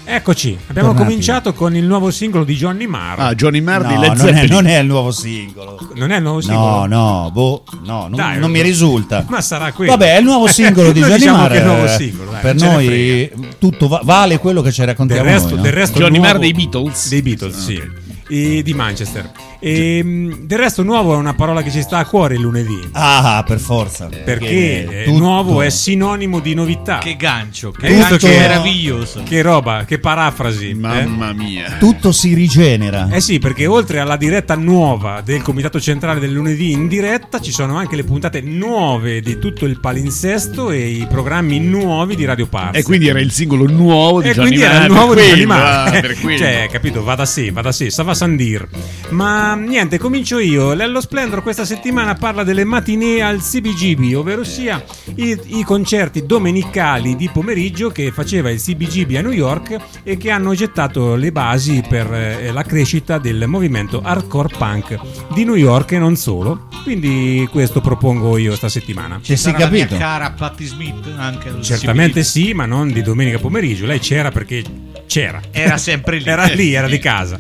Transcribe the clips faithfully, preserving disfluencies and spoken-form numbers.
Eccoci, abbiamo Tornati. cominciato con il nuovo singolo di Johnny Marr. Ah, Johnny Marr di No, Led non è, Zeppelin. non è il nuovo singolo. Non è il nuovo singolo? No, no, boh, no, non, Dai, non mi risulta. Ma sarà quello. Vabbè, è il nuovo singolo di Noi Johnny diciamo Marr. che è il nuovo singolo, dai, per non ce ne noi tutto va- vale quello che ci raccontiamo Del resto, noi, no? del resto Johnny nuovo- Marr dei Beatles? Dei Beatles, sì. E di Manchester. E, mh, del resto nuovo è una parola che ci sta a cuore il lunedì. Ah, per forza. Perché eh, tutto- nuovo è sinonimo di novità. Che gancio, che Hai visto gancio che- meraviglioso. Che roba, che parafrasi. eh? Mamma mia. tutto si rigenera. Eh sì, perché oltre alla diretta nuova del Comitato Centrale del lunedì in diretta, ci sono anche le puntate nuove di tutto il palinsesto e i programmi nuovi di Radio Parse. E quindi era il singolo nuovo di E Johnny quindi era Marr. il nuovo per di Johnny quello, Marr. ah, per quello. Cioè, capito, va da sé, va da sé, Sava Sandir. Ma niente, comincio io. Lello Splendor questa settimana parla delle matinee al C B G B, ovvero sia i, i concerti domenicali di pomeriggio che faceva il C B G B a New York e che hanno gettato le basi per eh, la crescita del movimento hardcore punk di New York e non solo. Quindi questo propongo io sta settimana. Ci si Sarà la mia capito? cara Patti Smith anche al Certamente C B G. sì, ma non di domenica pomeriggio. Lei c'era perché c'era. Era sempre lì. Era lì, era di casa.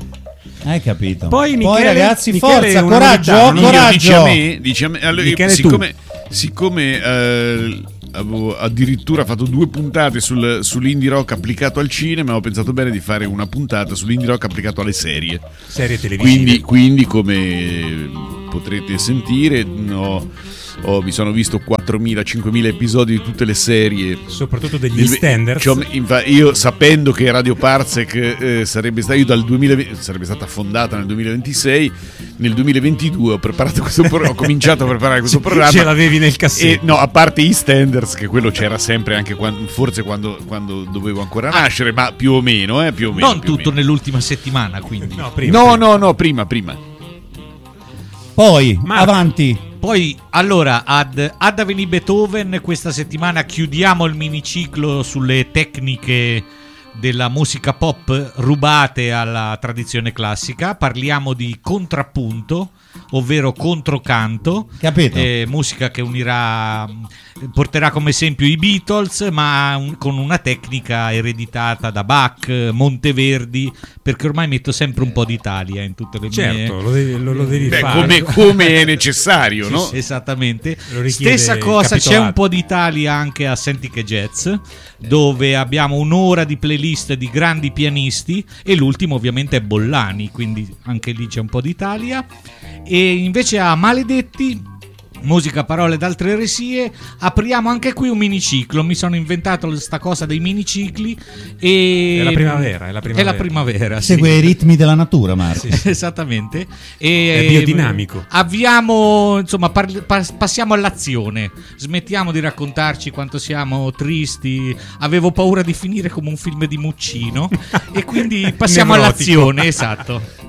Hai capito? Poi Michele- ragazzi, Michele è forza, una coraggio, novità, no? coraggio. Io, dice a me, dice a me allora, io, Michele, siccome, siccome eh, avevo addirittura fatto due puntate sul, sull'indie rock applicato al cinema, ho pensato bene di fare una puntata sull'indie rock applicato alle serie. Serie televisive. Quindi, quindi come potrete sentire, no, ho- mi sono visto quattromila cinquemila episodi di tutte le serie. Soprattutto degli Del- standards. cioè, infa- io sapendo che Radio Parsec eh, sarebbe stata io dal duemilaventi sarebbe stata fondata nel duemilaventisei, nel duemilaventidue ho preparato questo pro- ho cominciato a preparare questo programma. Ce l'avevi nel E, cassetto. no, a parte i standards, che quello c'era sempre anche quando, forse quando, quando dovevo ancora nascere, ma più o meno, eh, più o meno. Non più o tutto meno. nell'ultima settimana, quindi. No, prima, No, prima. no, no, prima, prima. Poi, Ma- avanti. Poi, allora, ad, ad Aveni Beethoven, questa settimana chiudiamo il miniciclo sulle tecniche della musica pop rubate alla tradizione classica. Parliamo di contrappunto, ovvero controcanto. Capito? Eh, musica che unirà, porterà come esempio i Beatles, ma un- con una tecnica ereditata da Bach, Monteverdi, perché ormai metto sempre un po' d'Italia in tutte le mie... Certo, lo devi, lo, lo devi Beh, fare. come, come è necessario, no? Esattamente. Lo richiede Stessa il cosa, c'è capitolato. un po' d'Italia anche a Senti che Jazz, dove abbiamo un'ora di playlist di grandi pianisti e l'ultimo ovviamente è Bollani, quindi anche lì c'è un po' d'Italia. E invece a Maledetti, musica, parole ed altre eresie, apriamo anche qui un miniciclo. Mi sono inventato questa cosa dei minicicli e È la primavera, è la È primavera. la primavera, sì. Segue i ritmi della natura, Marco. Esattamente. E È biodinamico. Avviamo, insomma, parli- pas- passiamo all'azione. Smettiamo di raccontarci quanto siamo tristi. Avevo paura di finire come un film di Muccino. E quindi passiamo Nevrotico. all'azione, esatto.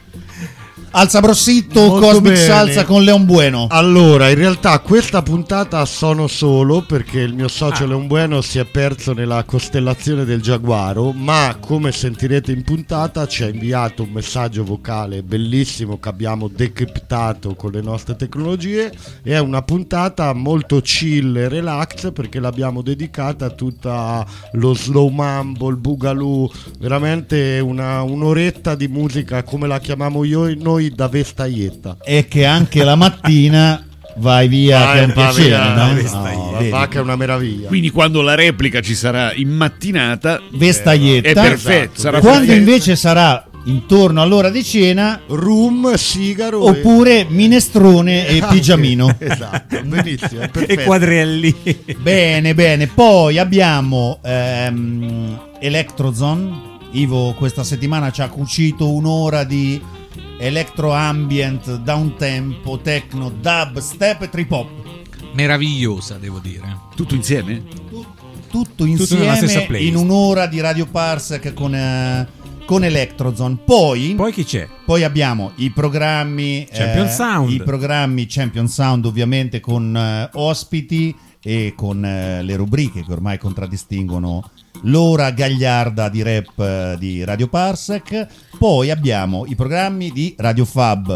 Alza Brossitto, Molto Cosmic bene. Salsa con Leon Bueno. Allora, in realtà questa puntata sono solo perché il mio socio Ah. Leon Bueno si è perso nella costellazione del Giaguaro, ma come sentirete in puntata ci ha inviato un messaggio vocale bellissimo che abbiamo decriptato con le nostre tecnologie e è una puntata molto chill e relax perché l'abbiamo dedicata a tutta lo slow mumble, il boogaloo, veramente una, un'oretta di musica come la chiamiamo io, noi da vestaietta. E che anche la mattina vai via, Vai, che è un va piacere, via, no? vesta- No, va- vedi. va che è una meraviglia. Quindi quando la replica ci sarà in mattinata, Vestaietta. è perfetto. Esatto. Sarà Quando perfetto. invece sarà intorno all'ora di cena, Rum, sigaro oppure minestrone e Anche. pigiamino. Esatto, benissimo, è perfetto. E quadrelli. Bene, bene. Poi abbiamo ehm, Electrozone. Ivo questa settimana ci ha cucito un'ora di electro ambient, downtempo, techno, dub, step e trip hop. Meravigliosa, devo dire. Tutto insieme? Tutto nella insieme stessa playlist. in un'ora di Radio Parsec con, eh, con Electrozone. Poi, Poi chi c'è? poi abbiamo i programmi Champion Sound. i programmi Champion Sound, ovviamente con eh, ospiti e con eh, le rubriche che ormai contraddistinguono l'ora gagliarda di rap eh, di Radio Parsec. Poi abbiamo i programmi di Radio Fab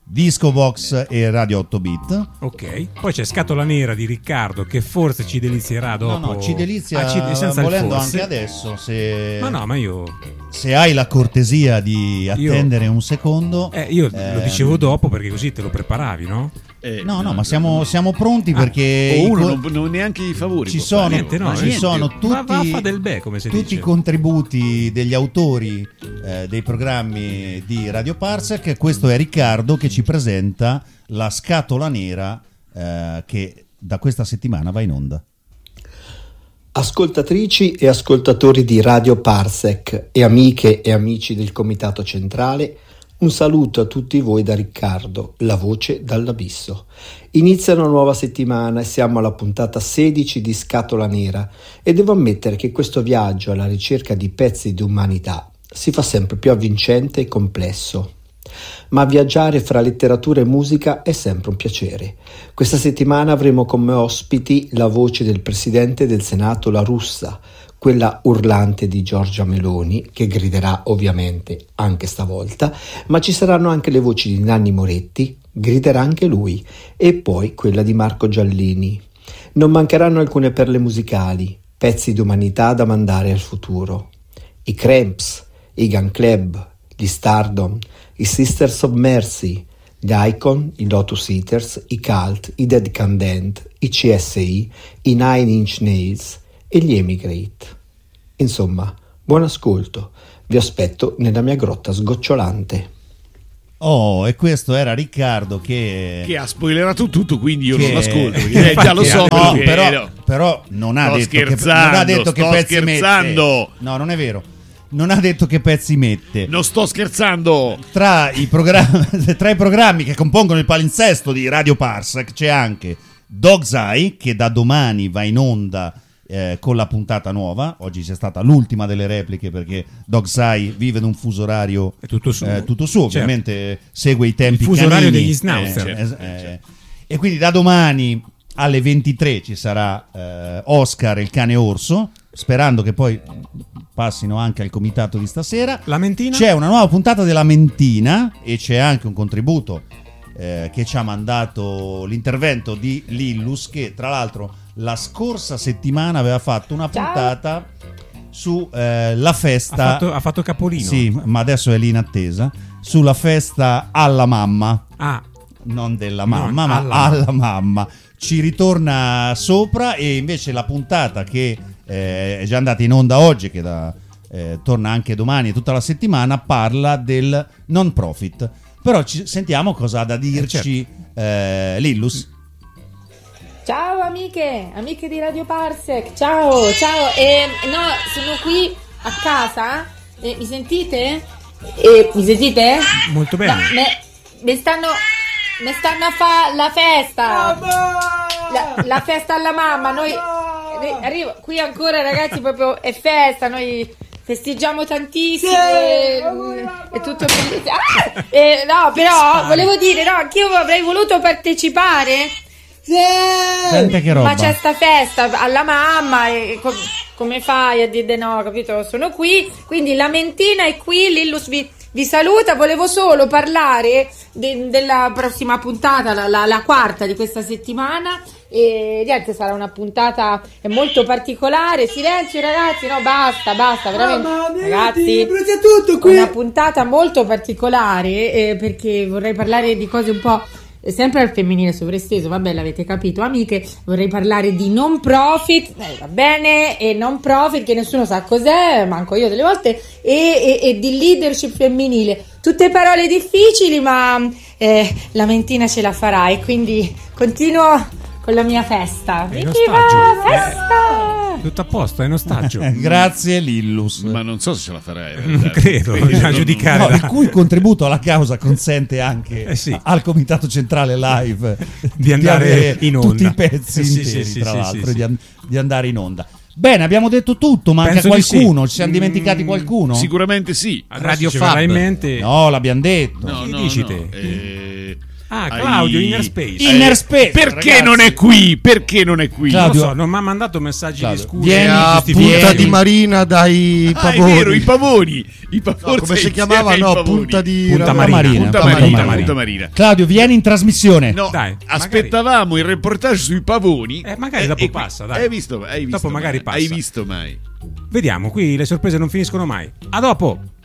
Disco Box e Radio otto bit. Ok, poi c'è Scatola Nera di Riccardo che forse ci delizierà dopo. No, no, ci delizia Ah, ci- senza il volendo forse. anche adesso. Se, Ma no, ma io se hai la cortesia di attendere un secondo. eh, io lo ehm, dicevo dopo perché così te lo preparavi, no? Eh, No, no, ma siamo, siamo pronti perché o i uno co- non, non neanche i favori ci può sono, fare. niente, no, ci niente. sono tutti, Va- va a fa del bè, come si tutti dice. i contributi degli autori eh, dei programmi di Radio Parsec. Questo è Riccardo che ci presenta la Scatola Nera eh, che da questa settimana va in onda. Ascoltatrici e ascoltatori di Radio Parsec e amiche e amici del Comitato Centrale, un saluto a tutti voi da Riccardo, la voce dall'abisso. Inizia una nuova settimana e siamo alla puntata sedici di Scatola Nera e devo ammettere che questo viaggio alla ricerca di pezzi di umanità si fa sempre più avvincente e complesso. Ma viaggiare fra letteratura e musica è sempre un piacere. Questa settimana avremo come ospiti la voce del presidente del Senato La Russa, quella urlante di Giorgia Meloni, che griderà ovviamente anche stavolta, ma ci saranno anche le voci di Nanni Moretti, griderà anche lui, e poi quella di Marco Giallini. Non mancheranno alcune perle musicali, pezzi di umanità da mandare al futuro. I Cramps, i Gun Club, gli Stardom, i Sisters of Mercy, gli Icon, i Lotus Eaters, i Cult, i Dead Can Dance, i C S I, i Nine Inch Nails e gli Emigrate. Insomma, buon ascolto, vi aspetto nella mia grotta sgocciolante. Oh, e questo era Riccardo che... Che ha spoilerato tutto, quindi io che- non l'ascolto. perché, eh, già lo so. No, perché- però, no. però non ha Sto detto che, scherzando, non ha detto che sto pezzi scherzando. mette. No, non è vero. Non ha detto che pezzi mette. Non sto scherzando. Tra i programmi, tra i programmi che compongono il palinsesto di Radio Parsec c'è anche Dog's Eye, che da domani va in onda eh, con la puntata nuova. Oggi c'è stata l'ultima delle repliche perché Dog's Eye vive in un fuso orario È tutto suo. eh, tutto suo, Certo. ovviamente segue i tempi Il fuso orario canini. degli schnauzer. Eh, es- eh, e quindi da domani alle ventitré ci sarà eh, Oscar il cane orso, sperando che poi passino anche al comitato di stasera. La Mentina? C'è una nuova puntata della Mentina e c'è anche un contributo eh, che ci ha mandato l'intervento di Lillus, che tra l'altro la scorsa settimana aveva fatto una puntata su eh, la Ha festa. fatto, ha fatto capolino. Sì, ma adesso è lì in attesa. Sulla festa alla mamma, Ah, non della No, mamma, ma alla alla mamma. Ci ritorna sopra, e invece la puntata che eh, è già andata in onda oggi, che da, eh, torna anche domani e tutta la settimana, parla del non profit. Però ci sentiamo cosa ha da dirci eh, Lillus. Ciao amiche, amiche di Radio Parsec, ciao, ciao, eh, no, sono qui a casa, eh, mi sentite? Eh, mi sentite? molto bene. No, me, me stanno, me stanno a fare la festa, la, la festa alla mamma, noi, arri- arrivo, qui ancora ragazzi proprio è festa, noi festeggiamo tantissimo, e, è tutto bellissimo. Ah, eh, no, però volevo dire, no, anch'io avrei voluto partecipare. Sente che roba. Ma c'è sta festa alla mamma e co- come fai a dire no, capito? Sono qui, quindi la Mentina è qui, Lillus vi, vi saluta. Volevo solo parlare de- della prossima puntata, la, la, la quarta di questa settimana, e niente, sarà una puntata molto particolare. Silenzio ragazzi, no, basta, basta, veramente ragazzi, una puntata molto particolare, eh, perché vorrei parlare di cose un po' sempre al femminile sovresteso, vabbè, l'avete capito amiche. Vorrei parlare di non profit, eh, va bene, e non profit che nessuno sa cos'è, manco io delle volte, e, e, e di leadership femminile, tutte parole difficili, ma eh, la Mentina ce la farà, e quindi continuo con la mia festa. È in Viva ostaggio. festa! Eh, tutto a posto, è in ostaggio. Grazie Lillus. Ma non so se ce la farai. in Non realtà. credo, Quindi bisogna non- giudicare. No, da- il cui contributo alla causa consente anche Eh sì. al Comitato Centrale Live Di andare avere in onda. tutti i pezzi Sì, interi, sì, sì, tra sì, l'altro, sì, di, sì. an- di andare in onda. Bene, abbiamo detto tutto, manca Penso di sì. qualcuno, ci siamo dimenticati qualcuno? Sicuramente sì. Adesso Radio ci verrà Fab. in mente. No, l'abbiamo detto. No, Chi no, dici no. te? Eh, Ah, Claudio, ai- Inner Space. ai- Inner Space, Perché ragazzi. non è qui? Perché non è qui? Claudio. Non lo so, non mi ha mandato messaggi Claudio, di scusa. vieni, E a giustificativi. Punta di Marina dai Ah, è pavoni. vero, i pavoni. I No, pavoni come si insieme chiamava? ai No, pavoni. Punta di Punta Marina. Marina. Punta Punta Marina, Marina. Punta Marina. Claudio, vieni in trasmissione. No, Dai, aspettavamo il reportage sui pavoni. Eh, magari dopo qui- passa, dai. Hai visto? Hai visto Dopo magari mai? passa. Hai visto mai? Vediamo, qui le sorprese non finiscono mai. A dopo.